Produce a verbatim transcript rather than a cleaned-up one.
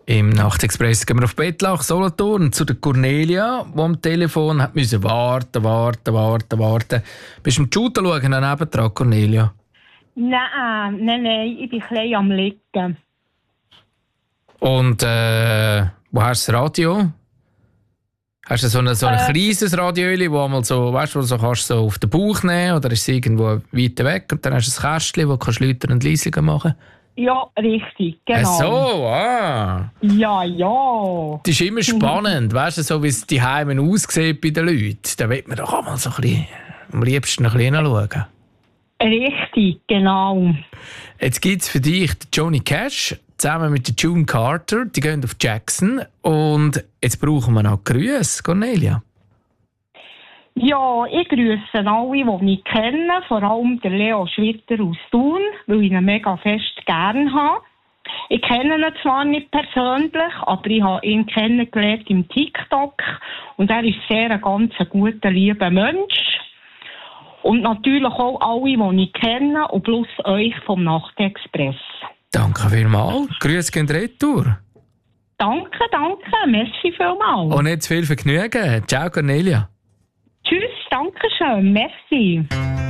Im Nachtexpress gehen wir auf Bettlach, Solothurn, zu der Cornelia, die am Telefon hat müssen warten, warten, warten, warten. Bist du im Shooter schauen, daneben dran, Cornelia? Nein, nein, nein, ich bin ein bisschen am Liegen. Und äh, wo hast du das Radio? Hast du so ein, so ein äh, kleines Radio, wo mal so, weißt du, wo du so kannst so auf den Bauch nehmen, oder ist es irgendwo weit weg und dann hast du ein Kästchen, wo du Läuter und Leisungen machen kannst? Ja, richtig, genau. Ach so, ah. Ja, ja. Das ist immer spannend, weißt du, so wie es die Heime aussieht bei den Leuten. Da will man doch auch mal so ein bisschen, am liebsten ein bisschen hinschauen. Richtig, genau. Jetzt gibt es für dich Johnny Cash zusammen mit June Carter. Die gehen auf Jackson. Und jetzt brauchen wir noch Grüße, Cornelia. Ja, ich grüße alle, die ich kenne, vor allem den Leo Schwitter aus Thun, weil ich ihn mega fest gerne habe. Ich kenne ihn zwar nicht persönlich, aber ich habe ihn kennengelernt im TikTok und er ist sehr ein ganz guter, lieber Mensch. Und natürlich auch alle, die ich kenne und plus euch vom Nachtexpress. Danke vielmals. Grüße gehen retour. Danke, danke. Merci vielmals. Und nicht zu viel Vergnügen. Ciao, Cornelia. Tschüss, danke schön. Merci.